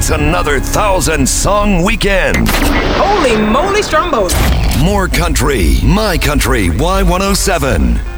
It's another 1,000-song weekend. Holy moly, Stromboli. More country, my country, Y107.